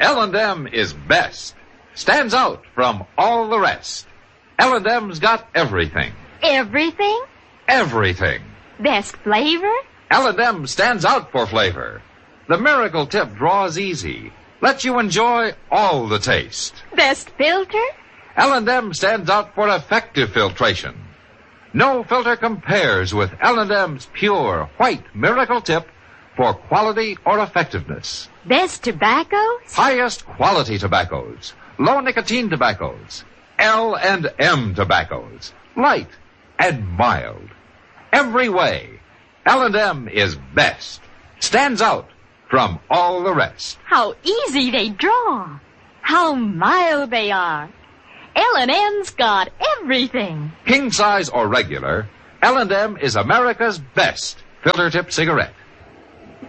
L&M is best. Stands out from all the rest. L&M's got everything. Everything? Everything. Best flavor? L&M stands out for flavor. The Miracle Tip draws easy. Lets you enjoy all the taste. Best filter? L&M stands out for effective filtration. No filter compares with L&M's pure white Miracle Tip for quality or effectiveness. Best tobaccos? Highest quality tobaccos. Low nicotine tobaccos. L&M tobaccos. Light and mild. Every way, L&M is best. Stands out from all the rest. How easy they draw. How mild they are. L&M's got everything. King size or regular, L&M is America's best filter tip cigarette.